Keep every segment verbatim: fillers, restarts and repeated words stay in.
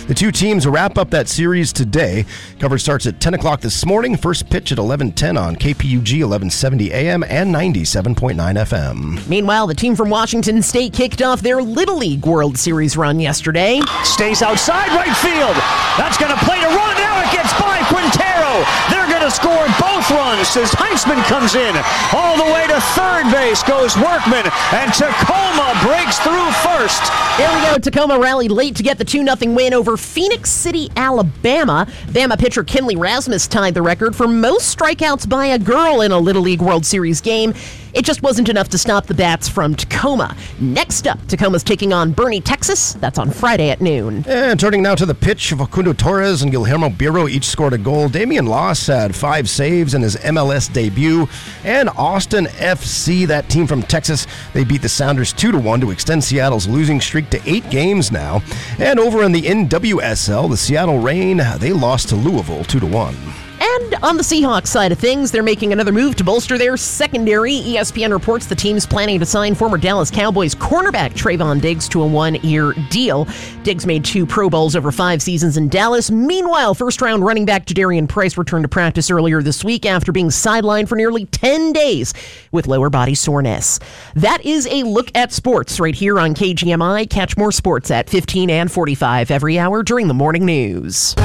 The two teams wrap up that series today. Coverage starts at ten o'clock this morning. First pitch at eleven ten on K P U G eleven seventy A M and ninety-seven point nine F M. Meanwhile, the team from Washington State kicked off their Little League World Series run yesterday. Stays outside right field. That's going to play to run. Now it gets by Quintero. They're going to score both runs as Heinzman comes in. All the way to third base goes Workman, and Tacoma breaks through first. There we go. Tacoma rallied late to get the two nothing win over Phoenix City, Alabama. Bama pitcher Kinley Rasmus tied the record for most strikeouts by a girl in a Little League World Series game. It just wasn't enough to stop the bats from Tacoma. Next up, Tacoma's taking on Bernie, Texas. That's on Friday at noon. And turning now to the pitch, Facundo Torres and Guillermo Biro each scored a goal. Damian Loss had five saves in his M L S debut. And Austin F C, that team from Texas, they beat the Sounders two to one to extend Seattle's losing streak to eight games now. And over in the N W S L, the Seattle Reign, they lost to Louisville two to one. And on the Seahawks side of things, they're making another move to bolster their secondary. E S P N reports the team's planning to sign former Dallas Cowboys cornerback Trayvon Diggs to a one-year deal. Diggs made two Pro Bowls over five seasons in Dallas. Meanwhile, first-round running back Jadarian Price returned to practice earlier this week after being sidelined for nearly ten days with lower body soreness. That is a look at sports right here on K G M I. Catch more sports at fifteen and forty-five every hour during the morning news.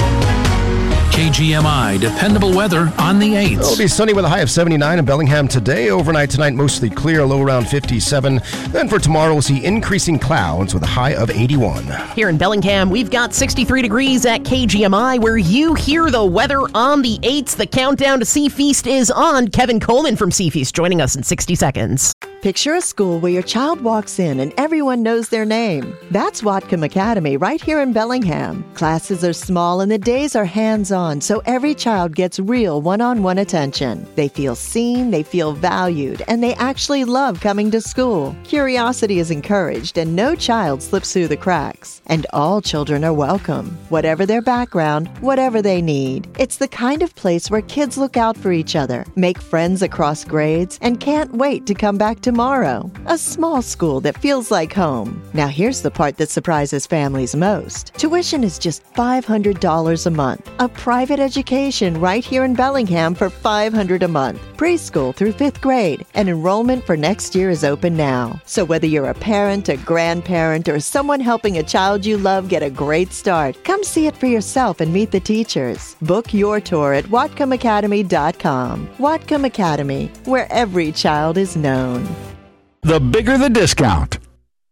K G M I, dependable weather on the eighth. It'll be sunny with a high of seventy-nine in Bellingham today. Overnight tonight, mostly clear, low around fifty-seven. Then for tomorrow, we'll see increasing clouds with a high of eighty-one. Here in Bellingham, we've got sixty-three degrees at K G M I, where you hear the weather on the eighth. The countdown to Sea Feast is on. Kevin Coleman from Sea Feast joining us in sixty seconds. Picture a school where your child walks in and everyone knows their name. That's Whatcom Academy right here in Bellingham. Classes are small and the days are hands-on, so every child gets real one-on-one attention. They feel seen, they feel valued, and they actually love coming to school. Curiosity is encouraged and no child slips through the cracks. And all children are welcome, whatever their background, whatever they need. It's the kind of place where kids look out for each other, make friends across grades, and can't wait to come back to tomorrow. A small school that feels like home. Now here's the part that surprises families most. Tuition is just five hundred dollars a month. A private education right here in Bellingham for five hundred dollars a month. Preschool through fifth grade. And enrollment for next year is open now. So whether you're a parent, a grandparent, or someone helping a child you love get a great start, come see it for yourself and meet the teachers. Book your tour at Whatcom Academy dot com. Whatcom Academy, where every child is known. The bigger the discount.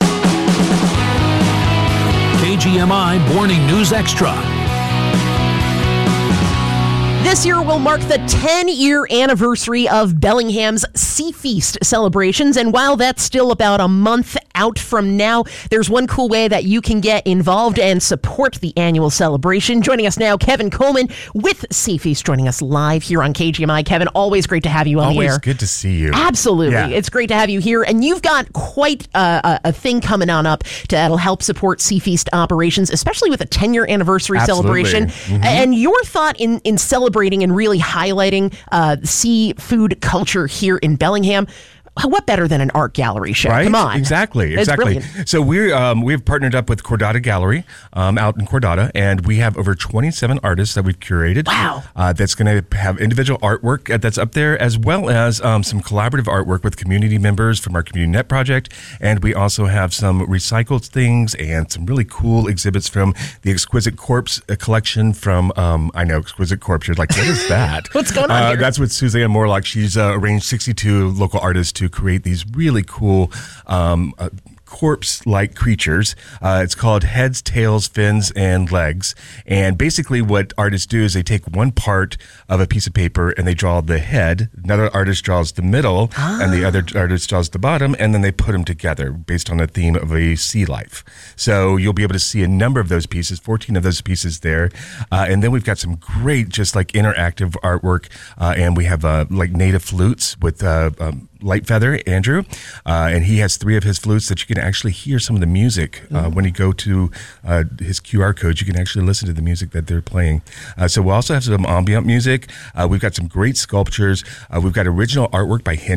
K G M I Morning News Extra. This year will mark the ten-year anniversary of Bellingham's Sea Feast celebrations, and while that's still about a month out from now, there's one cool way that you can get involved and support the annual celebration. Joining us now, Kevin Coleman with Sea Feast, joining us live here on K G M I. Kevin, always great to have you on always the air. Always good to see you. Absolutely. Yeah. It's great to have you here, and you've got quite a, a, a thing coming on up that'll help support Sea Feast operations, especially with a ten-year anniversary Absolutely. celebration. Mm-hmm. And your thought in, in celebrating and really highlighting uh, seafood culture here in Bellingham. What better than an art gallery show? Right? Come on. Exactly. It's exactly. brilliant. So we're, um, we've partnered up with Cordata Gallery um, out in Cordata, and we have over twenty-seven artists that we've curated. Wow. Uh, that's going to have individual artwork that's up there, as well as um, some collaborative artwork with community members from our Community Net project. And we also have some recycled things and some really cool exhibits from the Exquisite Corpse collection from, um, I know, Exquisite Corpse. You're like, what is that? What's going on uh, here? That's with Suzanne Morlock. She's uh, arranged sixty-two local artists to create these really cool um, uh, corpse-like creatures. Uh, it's called heads, tails, fins, and legs. And basically what artists do is they take one part of a piece of paper and they draw the head. Another artist draws the middle, ah. and the other artist draws the bottom, and then they put them together based on the theme of a sea life. So you'll be able to see a number of those pieces, fourteen of those pieces there. Uh, and then we've got some great, just like interactive artwork. Uh, and we have uh, like native flutes with uh, um, Light Feather, Andrew, uh, and he has three of his flutes that you can actually hear some of the music. Uh, mm-hmm. When you go to uh, his Q R codes, you can actually listen to the music that they're playing. Uh, so we'll also have some ambient music. Uh, we've got some great sculptures. Uh, we've got original artwork by Henry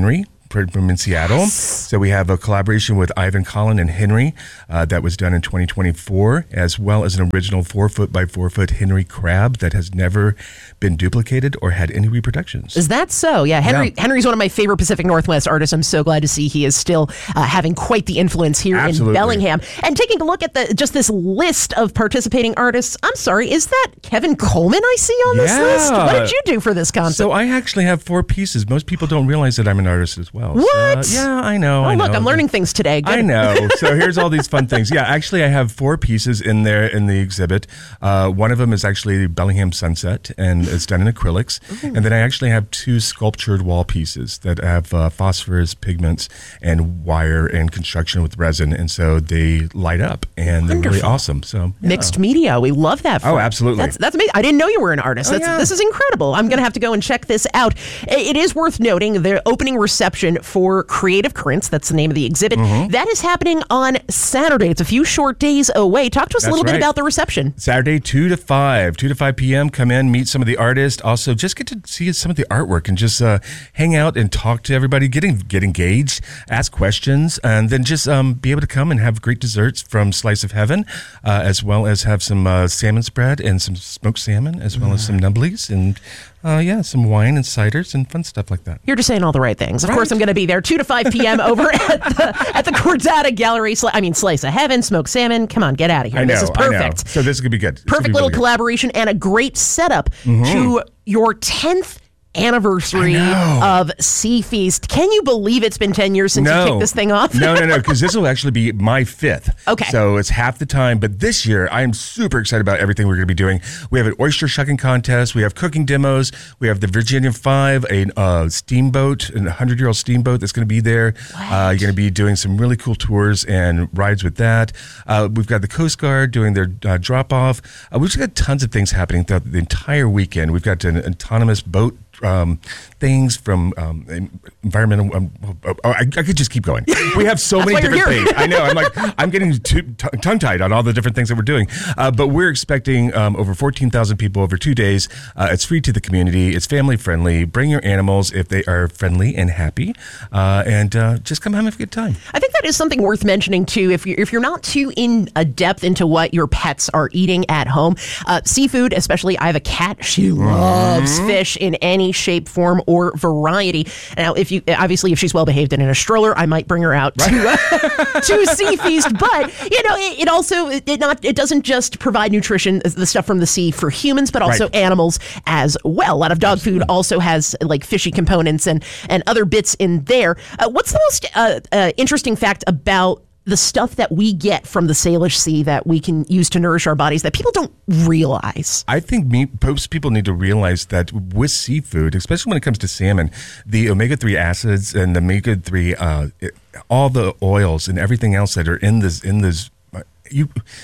from in Seattle. So we have a collaboration with Ivan Collin and Henry uh, that was done in twenty twenty-four, as well as an original four foot by four foot Henry crab that has never been duplicated or had any reproductions. Is that so? Yeah, Henry. Yeah. Henry's one of my favorite Pacific Northwest artists. I'm so glad to see he is still uh, having quite the influence here Absolutely. in Bellingham. And taking a look at the just this list of participating artists, I'm sorry, is that Kevin Coleman I see on this Yeah. list? What did you do for this concert? So I actually have four pieces. Most people don't realize that I'm an artist as well. What? So, yeah, I know. oh, I know. look, I'm learning things today. Good. I know. So here's all these fun things. Yeah, actually, I have four pieces in there in the exhibit. Uh, one of them is actually Bellingham Sunset, and it's done in acrylics. Ooh. And then I actually have two sculptured wall pieces that have uh, phosphorus pigments and wire and construction with resin, and so they light up, and Wonderful. they're really awesome. So yeah. Mixed media, we love that. Oh, absolutely. That's, that's amazing. I didn't know you were an artist. Oh, That's, yeah. This is incredible. I'm going to have to go and check this out. It is worth noting the opening reception for Creative Currents, that's the name of the exhibit, Mm-hmm. that is happening on Saturday. It's a few short days away. Talk to us That's a little right. bit about the reception. Saturday, two to five, two to five p.m. Come in, meet some of the artists. Also, just get to see some of the artwork and just uh, hang out and talk to everybody. Get in, get engaged, ask questions, and then just um, be able to come and have great desserts from Slice of Heaven, uh, as well as have some uh, salmon spread and some smoked salmon, as well as some nubblies and uh, yeah, some wine and ciders and fun stuff like that. You're just saying all the right things. Of Right. course, I'm going to be there two to five p.m. over at the, at the Cordata Gallery. Sli- I mean, Slice of Heaven, smoked salmon. Come on, get out of here. I know, This is I know. perfect. So this could be good. This could Perfect be little really good. collaboration and a great setup to your tenth anniversary I of Sea Feast. Can you believe it's been ten years since no. you kicked this thing off? no, no, no, because this will actually be my fifth. Okay. So it's half the time. But this year, I'm super excited about everything we're going to be doing. We have an oyster shucking contest. We have cooking demos. We have the Virginia Five, a uh, steamboat, a hundred-year-old steamboat that's going to be there. Uh, you're going to be doing some really cool tours and rides with that. Uh, we've got the Coast Guard doing their uh, drop-off. Uh, we've just got tons of things happening throughout the entire weekend. We've got an autonomous boat Um, things from um, environmental. Um, oh, oh, I, I could just keep going. We have so many why you're different here. things. I know. I'm like I'm getting too, t- tongue tied on all the different things that we're doing. Uh, but we're expecting um, over fourteen thousand people over two days. Uh, it's free to the community. It's family friendly. Bring your animals if they are friendly and happy, uh, and uh, just come have a good time. I think that is something worth mentioning too. If you're if you're not too in a depth into what your pets are eating at home, uh, seafood, especially. I have a cat. She loves Mm-hmm. fish in any shape, form, or variety. Now, if you obviously if she's well behaved and in a stroller, I might bring her out to uh, to Sea Feast. But you know, it, it also it, it not it doesn't just provide nutrition, the stuff from the sea for humans, but also Right. animals as well. A lot of dog food also has like fishy components and and other bits in there. Uh, what's the most uh, uh, interesting fact about the stuff that we get from the Salish Sea that we can use to nourish our bodies that people don't realize? I think me, most people need to realize that with seafood, especially when it comes to salmon, the omega three acids and the omega three, uh, it, all the oils and everything else that are in this, in this, uh, you.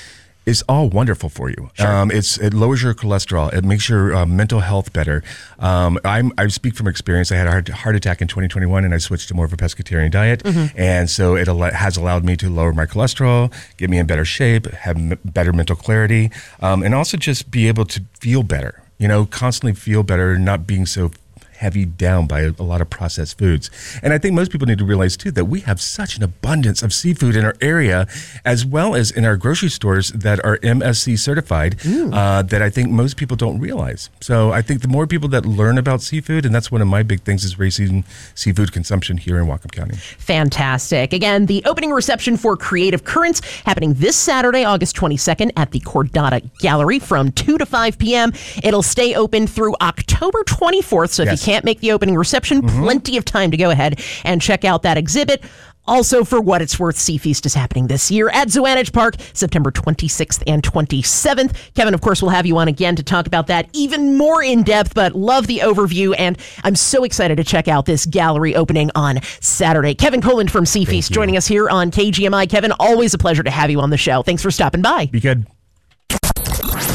is all wonderful for you. Sure. Um, it's it lowers your cholesterol. It makes your uh, mental health better. Um, I'm, I speak from experience. I had a heart, heart attack in twenty twenty-one, and I switched to more of a pescatarian diet. Mm-hmm. And so it al- has allowed me to lower my cholesterol, get me in better shape, have m- better mental clarity, um, and also just be able to feel better. You know, constantly feel better, not being so heavy down by a, a lot of processed foods. And I think most people need to realize too that we have such an abundance of seafood in our area, as well as in our grocery stores that are M S C certified, uh, that I think most people don't realize. So I think the more people that learn about seafood, and that's one of my big things, is raising seafood consumption here in Whatcom County. Fantastic. Again, the opening reception for Creative Currents happening this Saturday, August twenty-second at the Cordata Gallery from two to five p.m. It'll stay open through October twenty-fourth. So if Yes. you can't make the opening reception, mm-hmm. plenty of time to go ahead and check out that exhibit. Also, for what it's worth, Sea Feast is happening this year at Zoanage Park, September twenty-sixth and twenty-seventh. Kevin, of course, we'll have you on again to talk about that even more in depth, but love the overview, and I'm so excited to check out this gallery opening on Saturday. Kevin Coland from Sea Feast joining us here on K G M I. Kevin, always a pleasure to have you on the show. Thanks for stopping by. Be good.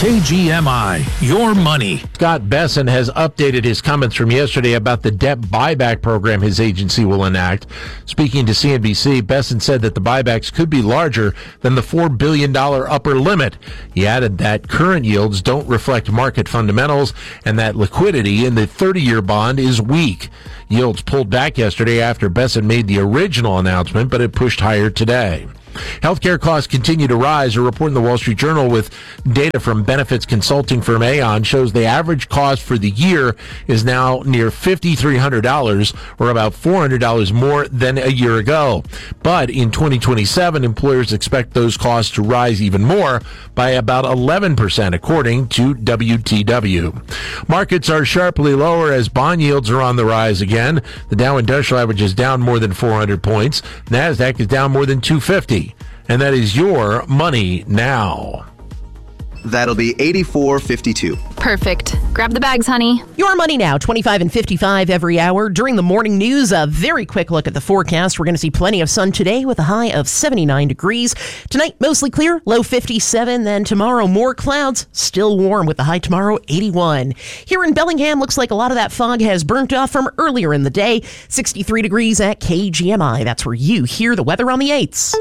K G M I, your money. Scott Bessent has updated his comments from yesterday about the debt buyback program his agency will enact. Speaking to C N B C, Bessent said that the buybacks could be larger than the four billion dollars upper limit. He added that current yields don't reflect market fundamentals and that liquidity in the thirty-year bond is weak. Yields pulled back yesterday after Bessent made the original announcement, but it pushed higher today. Healthcare costs continue to rise. A report in the Wall Street Journal with data from benefits consulting firm Aon shows the average cost for the year is now near five thousand three hundred dollars, or about four hundred dollars more than a year ago. But in twenty twenty-seven, employers expect those costs to rise even more by about eleven percent, according to W T W. Markets are sharply lower as bond yields are on the rise again. The Dow Industrial Average is down more than four hundred points. NASDAQ is down more than two hundred fifty. And that is your money now. That'll be eighty-four fifty-two. Perfect. Grab the bags, honey. Your money now, twenty-five and fifty-five every hour. During the morning news, a very quick look at the forecast. We're going to see plenty of sun today with a high of seventy-nine degrees. Tonight, mostly clear, low fifty-seven. Then tomorrow, more clouds, still warm with the high tomorrow, eighty-one. Here in Bellingham, looks like a lot of that fog has burnt off from earlier in the day. sixty-three degrees at K G M I. That's where you hear the weather on the eights.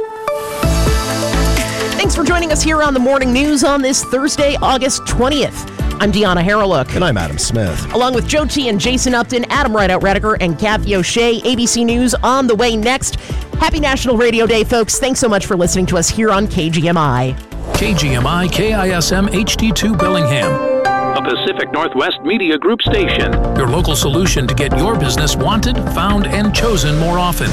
Thanks for joining us here on the Morning News on this Thursday, August twentieth. I'm Deanna Harreluk. And I'm Adam Smith. Along with Joe T and Jason Upton, Adam Rideout Rediger, and Kathy O'Shea. A B C News on the way next. Happy National Radio Day, folks. Thanks so much for listening to us here on K G M I. K G M I K I S M H D two Bellingham. A Pacific Northwest Media Group station. Your local solution to get your business wanted, found, and chosen more often.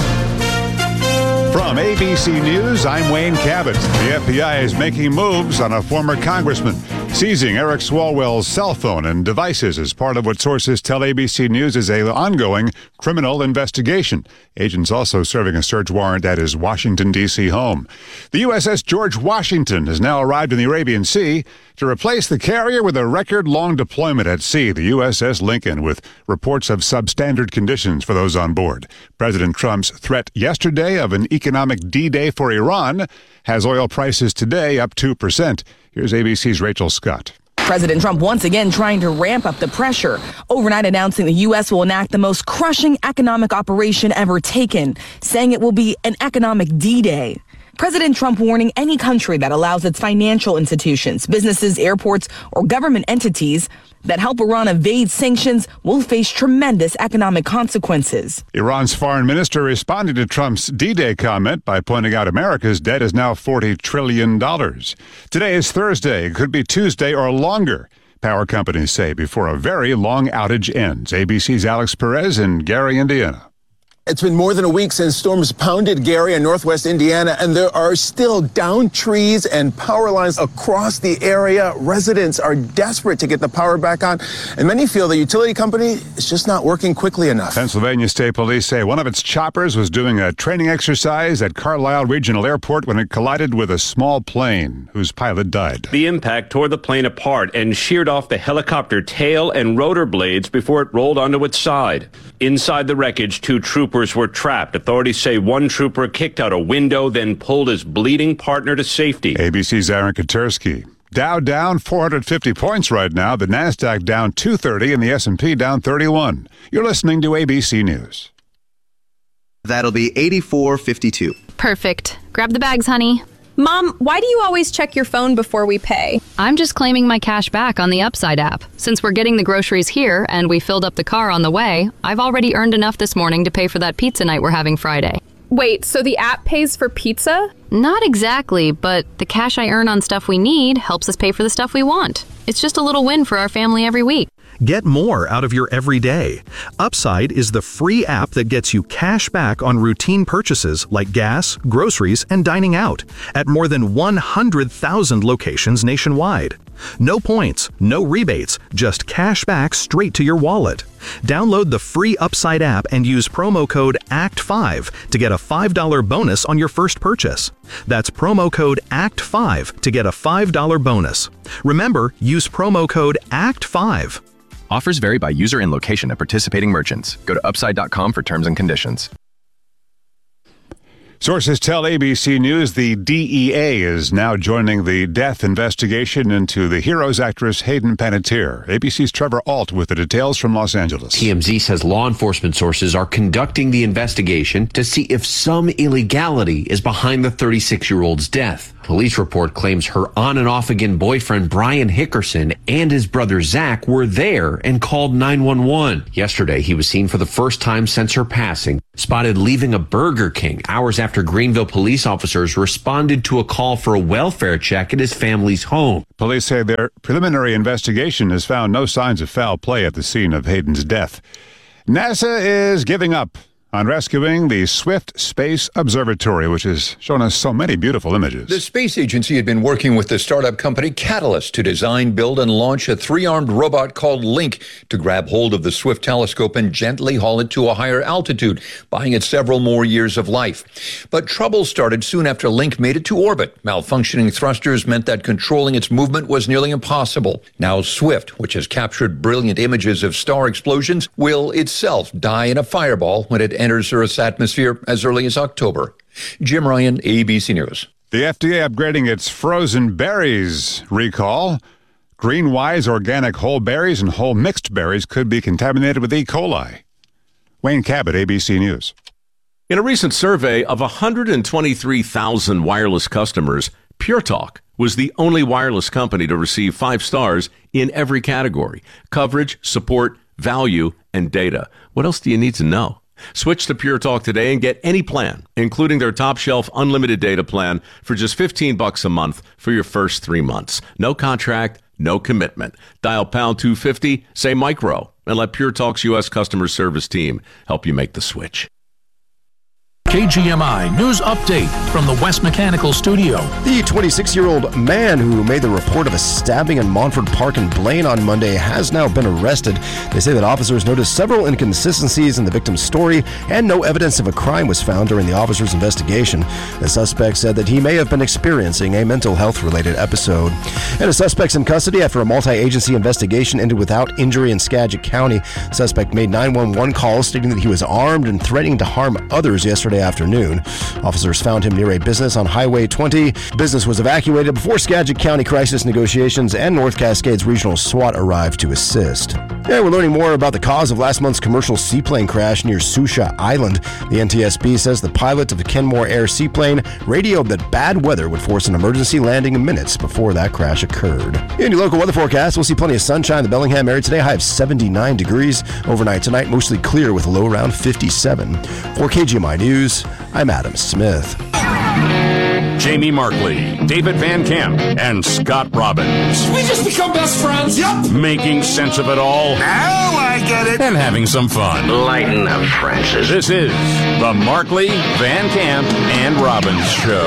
From A B C News, I'm Wayne Cabot. The F B I is making moves on a former congressman, seizing Eric Swalwell's cell phone and devices as part of what sources tell A B C News is an ongoing criminal investigation. Agents also serving a search warrant at his Washington, D C home. The U S S George Washington has now arrived in the Arabian Sea to replace the carrier with a record-long deployment at sea, the U S S Lincoln, with reports of substandard conditions for those on board. President Trump's threat yesterday of an economic D-Day for Iran has oil prices today up two percent. Here's A B C's Rachel Scott. President Trump once again trying to ramp up the pressure, overnight announcing the U S will enact the most crushing economic operation ever taken, saying it will be an economic D-Day. President Trump warning any country that allows its financial institutions, businesses, airports, or government entities that help Iran evade sanctions will face tremendous economic consequences. Iran's foreign minister responded to Trump's D-Day comment by pointing out America's debt is now forty trillion dollars. Today is Thursday. It could be Tuesday or longer, power companies say, before a very long outage ends. A B C's Alex Perez in Gary, Indiana. It's been more than a week since storms pounded Gary and northwest Indiana, and there are still downed trees and power lines across the area. Residents are desperate to get the power back on, and many feel the utility company is just not working quickly enough. Pennsylvania State Police say one of its choppers was doing a training exercise at Carlisle Regional Airport when it collided with a small plane whose pilot died. The impact tore the plane apart and sheared off the helicopter tail and rotor blades before it rolled onto its side. Inside the wreckage, two troopers were trapped. Authorities say one trooper kicked out a window, then pulled his bleeding partner to safety. A B C's Aaron Katersky. Dow down four hundred fifty points right now. The NASDAQ down two thirty and the S and P down thirty-one. You're listening to A B C News. That'll be eighty-four fifty-two. Perfect. Grab the bags, honey. Mom, why do you always check your phone before we pay? I'm just claiming my cash back on the Upside app. Since we're getting the groceries here and we filled up the car on the way, I've already earned enough this morning to pay for that pizza night we're having Friday. Wait, so the app pays for pizza? Not exactly, but the cash I earn on stuff we need helps us pay for the stuff we want. It's just a little win for our family every week. Get more out of your everyday. Upside is the free app that gets you cash back on routine purchases like gas, groceries, and dining out at more than one hundred thousand locations nationwide. No points, no rebates, just cash back straight to your wallet. Download the free Upside app and use promo code A C T five to get a five dollars bonus on your first purchase. That's promo code A C T five to get a five dollars bonus. Remember, use promo code A C T five. Offers vary by user and location at participating merchants. Go to upside dot com for terms and conditions. Sources tell A B C News the D E A is now joining the death investigation into the Heroes actress Hayden Panettiere. A B C's Trevor Alt with the details from Los Angeles. T M Z says law enforcement sources are conducting the investigation to see if some illegality is behind the thirty-six-year-old's death. Police report claims her on and off again boyfriend Brian Hickerson and his brother Zach were there and called nine one one. Yesterday, he was seen for the first time since her passing, spotted leaving a Burger King hours after Greenville police officers responded to a call for a welfare check at his family's home. Police say their preliminary investigation has found no signs of foul play at the scene of Hayden's death. NASA is giving up on rescuing the Swift Space Observatory, which has shown us so many beautiful images. The space agency had been working with the startup company Catalyst to design, build, and launch a three-armed robot called Link to grab hold of the Swift telescope and gently haul it to a higher altitude, buying it several more years of life. But trouble started soon after Link made it to orbit. Malfunctioning thrusters meant that controlling its movement was nearly impossible. Now Swift, which has captured brilliant images of star explosions, will itself die in a fireball when it enters Earth's atmosphere as early as October. Jim Ryan, A B C News. The F D A upgrading its frozen berries recall. Green Wise organic whole berries and whole mixed berries could be contaminated with E. coli. Wayne Cabot, A B C News. In a recent survey of one hundred twenty-three thousand wireless customers, Pure Talk was the only wireless company to receive five stars in every category: coverage, support, value, and data. What else do you need to know? Switch to Pure Talk today and get any plan, including their top shelf unlimited data plan, for just fifteen bucks a month for your first three months. No contract, no commitment. Dial pound two fifty, say micro, and let Pure Talk's U S customer service team help you make the switch. K G M I News Update from the West Mechanical Studio. The twenty-six-year-old man who made the report of a stabbing in Montford Park in Blaine on Monday has now been arrested. They say that officers noticed several inconsistencies in the victim's story and no evidence of a crime was found during the officer's investigation. The suspect said that he may have been experiencing a mental health-related episode. And a suspect's in custody after a multi-agency investigation ended without injury in Skagit County. The suspect made nine one one calls stating that he was armed and threatening to harm others yesterday afternoon. Officers found him near a business on Highway twenty. The business was evacuated before Skagit County Crisis Negotiations and North Cascades Regional SWAT arrived to assist. Yeah, we're learning more about the cause of last month's commercial seaplane crash near Susha Island. The N T S B says the pilot of the Kenmore Air seaplane radioed that bad weather would force an emergency landing minutes before that crash occurred. In your local weather forecast, we'll see plenty of sunshine in the Bellingham area today, high of seventy-nine degrees. Overnight tonight, mostly clear with a low around fifty-seven. For K G M I News, I'm Adam Smith. Jamie Markley, David Van Camp, and Scott Robbins. We just become best friends. Yep. Making sense of it all. Now I get it. And having some fun. Lighten up, Francis. This is the Markley, Van Camp, and Robbins Show.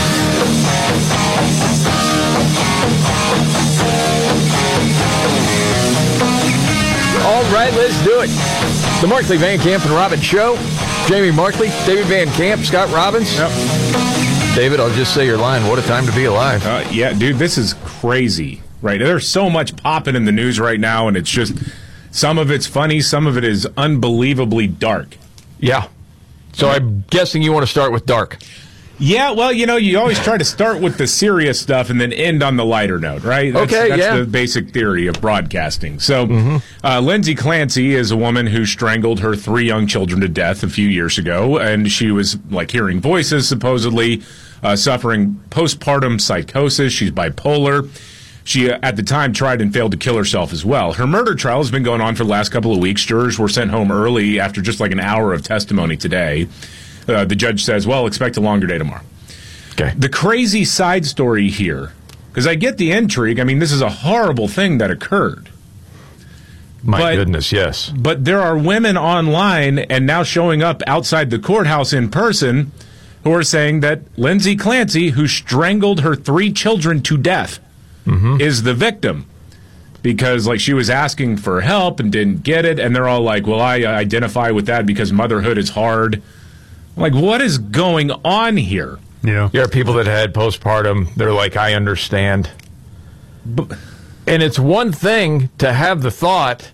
All right, let's do it. The Markley, Van Camp, and Robbins Show. Jamie Markley, David Van Camp, Scott Robbins. Yep. David, I'll just say your line. What a time to be alive. Uh, yeah, dude, this is crazy, right? There's so much popping in the news right now, and it's just, some of it's funny, some of it is unbelievably dark. Yeah. So I'm guessing you want to start with dark. Yeah, well, you know, you always try to start with the serious stuff and then end on the lighter note, right? That's, okay, that's yeah. the basic theory of broadcasting. So, mm-hmm. uh, Lindsay Clancy is a woman who strangled her three young children to death a few years ago, and she was, like, hearing voices, supposedly, uh, suffering postpartum psychosis. She's bipolar. She, uh, at the time, tried and failed to kill herself as well. Her murder trial has been going on for the last couple of weeks. Jurors were sent home early after just, like, an hour of testimony today. Uh, the judge says, well, expect a longer day tomorrow. Okay. The crazy side story here, because I get the intrigue. I mean, this is a horrible thing that occurred. My but, goodness, yes. But there are women online and now showing up outside the courthouse in person who are saying that Lindsay Clancy, who strangled her three children to death, mm-hmm. is the victim. Because, like, she was asking for help and didn't get it, and they're all like, well, I identify with that because motherhood is hard. Like, what is going on here? Yeah. There are people that had postpartum. They're like, I understand. But, and it's one thing to have the thought,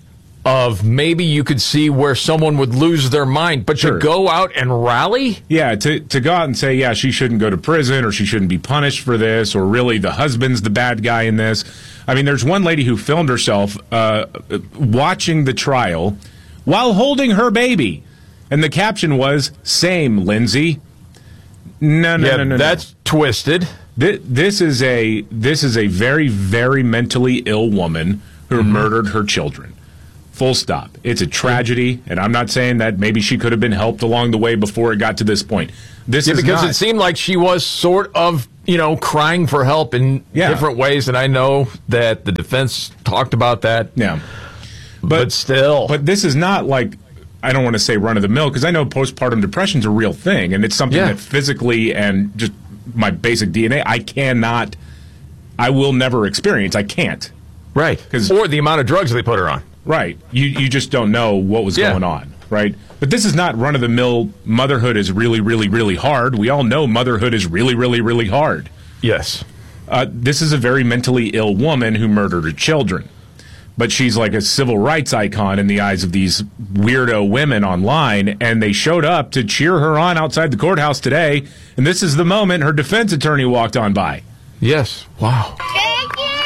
of maybe you could see where someone would lose their mind, but Sure. to go out and rally? Yeah, to, to go out and say, yeah, she shouldn't go to prison or she shouldn't be punished for this, or really the husband's the bad guy in this. I mean, there's one lady who filmed herself uh, watching the trial while holding her baby. And the caption was, same, Lindsay. No, no, Yeah, no, no, no. that's twisted. This, this is a this is a very, very mentally ill woman who Mm-hmm. murdered her children. Full stop. It's a tragedy, and I'm not saying that maybe she could have been helped along the way before it got to this point. This Yeah, is because not, it seemed like she was sort of, you know, crying for help in Yeah. different ways, and I know that the defense talked about that. Yeah. But, But- still. But this is not like, I don't want to say run of the mill, because I know postpartum depression is a real thing, and it's something Yeah. that physically and just my basic D N A, I cannot, I will never experience. I can't. Right. Or the amount of drugs they put her on. Right. You you just don't know what was Yeah. going on, right? But this is not run of the mill. Motherhood is really, really, really hard. We all know motherhood is really, really, really hard. Yes. Uh, this is a very mentally ill woman who murdered her children. But she's like a civil rights icon in the eyes of these weirdo women online, and they showed up to cheer her on outside the courthouse today, and this is the moment her defense attorney walked on by. Yes. Wow. Thank you!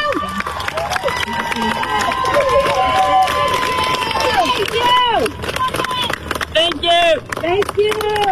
Thank you! Thank you!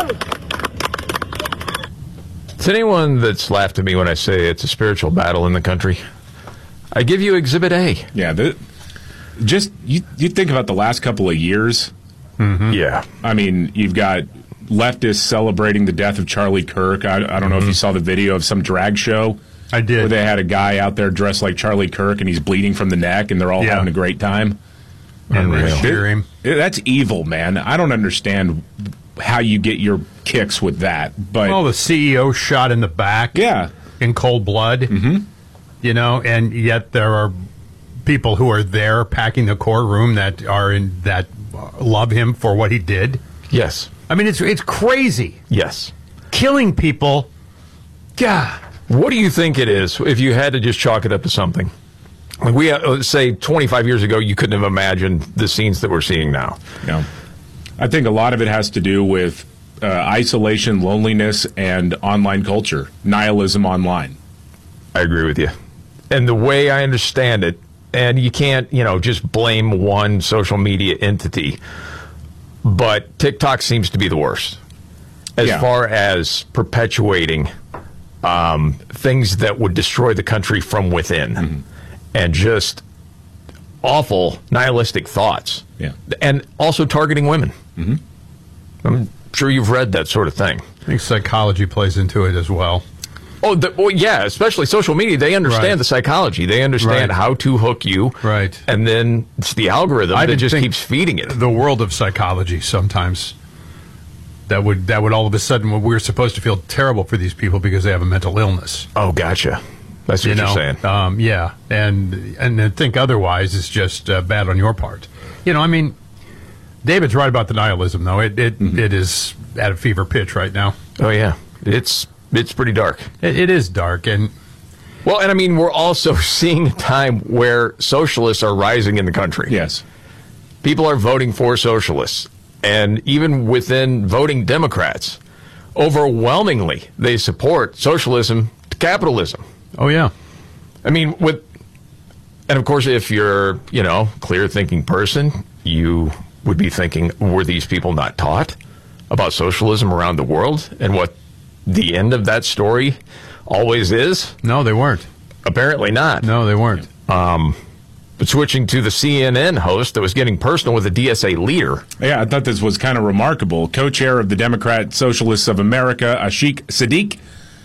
To anyone that's laughed at me when I say it's a spiritual battle in the country, I give you Exhibit A. Yeah, the, just you, you think about the last couple of years. Mm-hmm. Yeah. I mean, you've got leftists celebrating the death of Charlie Kirk. I, I don't know if you saw the video of some drag show. I did. Where they had a guy out there dressed like Charlie Kirk, and he's bleeding from the neck, and they're all Yeah. having a great time. And they It- cheer him. it- that's evil, man. I don't understand how you get your kicks with that. But Well, the C E O shot in the back. Yeah. In cold blood. Mm-hmm. You know, and yet there are people who are there packing the courtroom that are in that uh, love him for what he did. Yes. I mean, it's it's crazy. Yes. Killing people. God. What do you think it is if you had to just chalk it up to something? Like we uh, say twenty-five years ago, you couldn't have imagined the scenes that we're seeing now. No. I think a lot of it has to do with uh, isolation, loneliness, and online culture, nihilism online. I agree with you. And the way I understand it, and you can't, you know, just blame one social media entity, but TikTok seems to be the worst as Yeah. far as perpetuating um, things that would destroy the country from within, Mm-hmm. and just awful nihilistic thoughts. Yeah. And also targeting women. Mm-hmm. I'm sure you've read that sort of thing. I think psychology plays into it as well. Oh, the, well, yeah, especially social media. They understand Right. the psychology. They understand Right. how to hook you. Right. And then it's the algorithm that didn't just think keeps feeding it. The world of psychology sometimes. That would that would all of a sudden when we're supposed to feel terrible for these people because they have a mental illness. Oh, gotcha. That's what you you are know? saying. Um, yeah, and and to think otherwise is just uh, bad on your part. You know, I mean, David's right about the nihilism, though. It it, Mm-hmm. it is at a fever pitch right now. Oh, yeah. It's it's pretty dark. It, it is dark, and Well, and I mean, we're also seeing a time where socialists are rising in the country. Yes. People are voting for socialists. And even within voting Democrats, overwhelmingly, they support socialism to capitalism. oh yeah, I mean, with, and of course, if you're, you know, clear thinking person, you would be thinking, were these people not taught about socialism around the world and what the end of that story always is? no, they weren't. Apparently not. No, they weren't. Um, but switching to the C N N host that was getting personal with a D S A leader. Yeah, I thought this was kind of remarkable. Co-chair of the Democrat Socialists of America, Ashik Sadiq,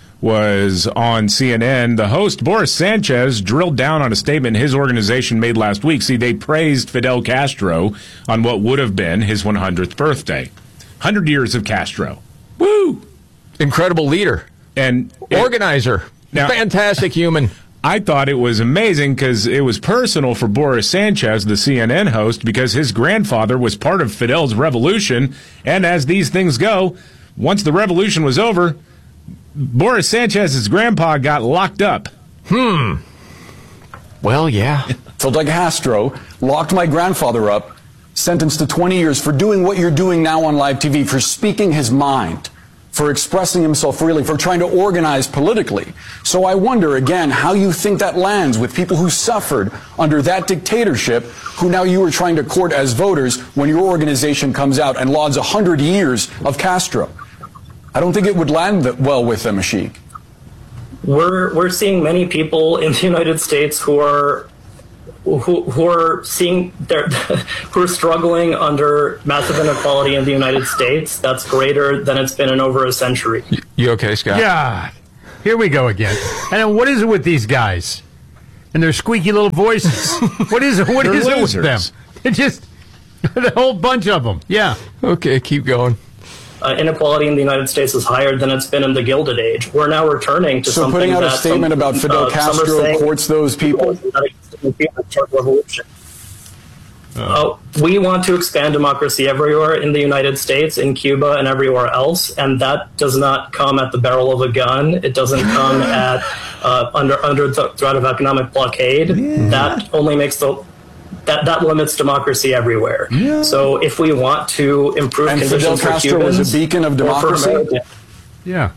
was on C N N. The host, Boris Sanchez, drilled down on a statement his organization made last week. See, they praised Fidel Castro on what would have been his one hundredth birthday. one hundred years of Castro. Woo! Incredible leader. And Organizer. Now- Fantastic human. I thought it was amazing because it was personal for Boris Sanchez, the C N N host, because his grandfather was part of Fidel's revolution. And as these things go, once the revolution was over, Boris Sanchez's grandpa got locked up. Hmm. Well, yeah. Fidel Castro locked my grandfather up, sentenced to twenty years for doing what you're doing now on live T V, for speaking his mind, for expressing himself freely, for trying to organize politically. So I wonder, again, how you think that lands with people who suffered under that dictatorship, who now you are trying to court as voters when your organization comes out and lauds one hundred years of Castro. I don't think it would land that well with them, Ashik. We're, we're seeing many people in the United States who are Who, who are seeing their, who are struggling under massive inequality in the United States that's greater than it's been in over a century. You okay, Scott? Yeah. Here we go again. And then what is it with these guys and their squeaky little voices? What is it? What They're is it losers. with them? It's just the whole bunch of them. Yeah. Okay, keep going. Uh, inequality in the United States is higher than it's been in the Gilded Age. We're now returning to So something putting out a that statement some, about Fidel uh, some are Castro saying- courts those people? Revolution. Uh, we want to expand democracy everywhere in the United States, in Cuba, and everywhere else, and that does not come at the barrel of a gun. It doesn't come at uh, under under the threat of economic blockade. Yeah. That only makes the that that limits democracy everywhere. Yeah. So if we want to improve And conditions Fidel for Castro Cubans, was a beacon of or for democracy? Americans- Yeah.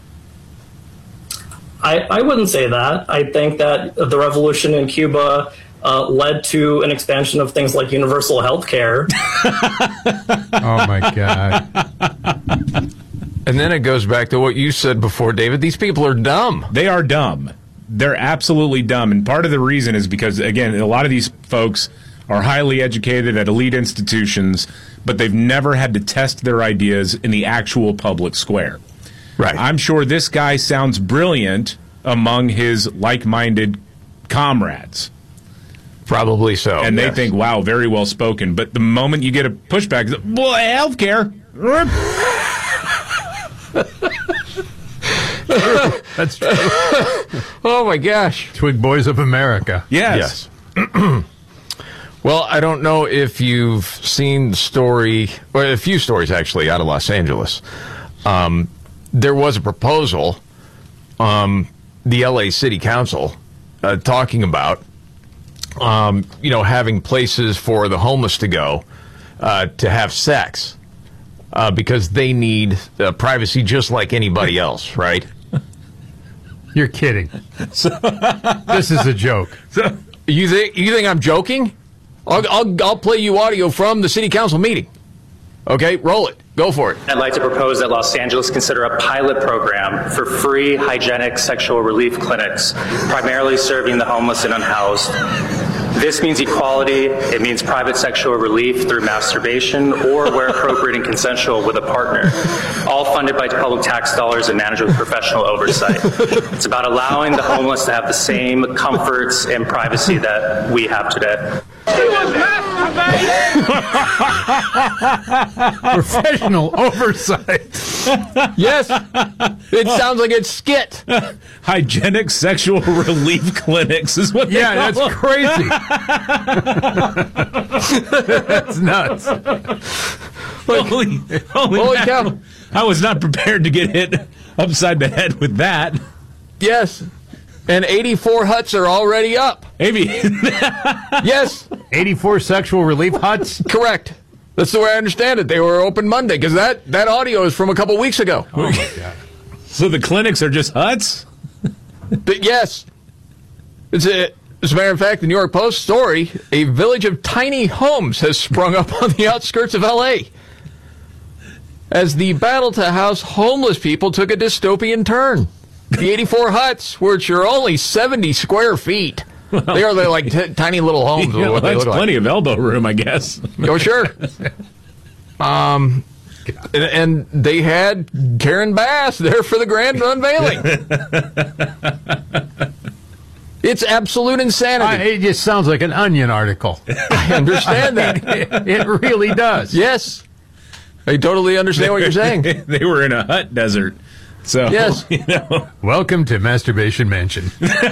I, I wouldn't say that. I think that the revolution in Cuba uh, led to an expansion of things like universal health care. Oh, my God. And then it goes back to what you said before, David. These people are dumb. They are dumb. They're absolutely dumb. And part of the reason is because, again, a lot of these folks are highly educated at elite institutions, but they've never had to test their ideas in the actual public square. Right. I'm sure this guy sounds brilliant among his like-minded comrades. Probably so. And they yes. think, wow, very well spoken. But the moment you get a pushback, it's, well, healthcare. That's true. Oh, my gosh. Twig Boys of America. Yes. Yes. Well, I don't know if you've seen the story, or a few stories actually out of Los Angeles. Um, there was a proposal, um, the L A City Council uh, talking about, um, you know, having places for the homeless to go uh, to have sex uh, because they need uh, privacy just like anybody else, right? You're kidding. This is a joke. You think you think I'm joking? I'll, I'll I'll play you audio from the city council meeting. Okay, roll it. Go for it. I'd like to propose that Los Angeles consider a pilot program for free hygienic sexual relief clinics, primarily serving the homeless and unhoused. This means equality. It means private sexual relief through masturbation or, where appropriate and consensual, with a partner, all funded by public tax dollars and managed with professional oversight. It's about allowing the homeless to have the same comforts and privacy that we have today. Professional oversight. Yes, it sounds like it's skit. Hygienic sexual relief clinics is what they Yeah, call that's crazy. That's nuts. Holy, holy, Holy cow. cow. I was not prepared to get hit upside the head with that. Yes, and eighty-four huts are already up. Maybe. Yes, eighty-four sexual relief huts. Correct. That's the way I understand it. They were open Monday because that, that audio is from a couple weeks ago. Oh, my God. So the clinics are just huts? But yes. It's a, as a matter of fact, the New York Post story, a village of tiny homes has sprung up on the outskirts of L A as the battle to house homeless people took a dystopian turn. The eighty-four huts, which are only seventy square feet, they are like t- tiny little homes. Yeah, what they that's look plenty like. of elbow room, I guess. Oh, sure. Um, and, and they had Karen Bass there for the grand unveiling. It's absolute insanity. I, it just sounds like an Onion article. I understand that. it, it really does. Yes. I totally understand what you're saying. They were in a hut desert. So, yes. You know. Welcome to Masturbation Mansion.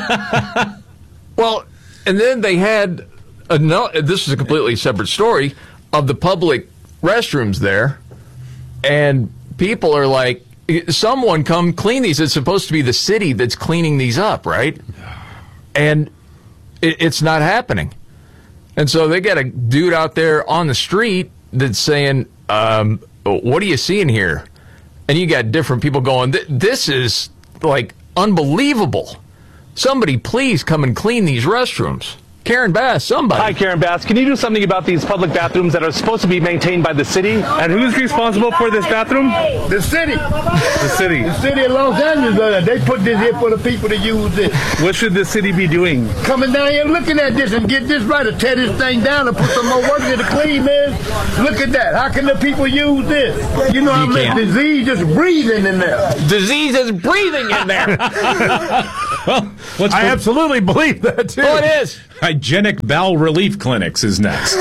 Well, and then they had, a no, this is a completely separate story, of the public restrooms there. And people are like, someone come clean these. It's supposed to be the city that's cleaning these up, right? And it, it's not happening. And so they got a dude out there on the street that's saying, um, what are you seeing here? And you got different people going, this is, like, unbelievable. Somebody please come and clean these restrooms. Karen Bass, somebody. Hi, Karen Bass. Can you do something about these public bathrooms that are supposed to be maintained by the city? And who's responsible for this bathroom? The city. The city. The city of Los Angeles, uh, they put this here for the people to use this. What should the city be doing? Coming down here looking at this and get this right, to tear this thing down and put some more work in to clean this. Look at that. How can the people use this? You know how much disease just breathing in there. Disease is breathing in there. Well, let's I absolutely believe that, too. Oh, it is. Hygienic Bowel Relief Clinics is next.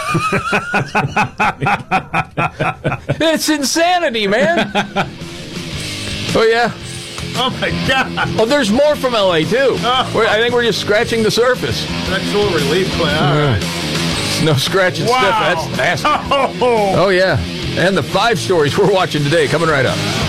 It's insanity, man. Oh, yeah. Oh, my God. Oh, there's more from L A, too. Oh. We're, I think we're just scratching the surface. Sexual relief clinic. All right. No scratching Wow. stuff. That's nasty. Oh. Oh, yeah. And the five stories we're watching today coming right up.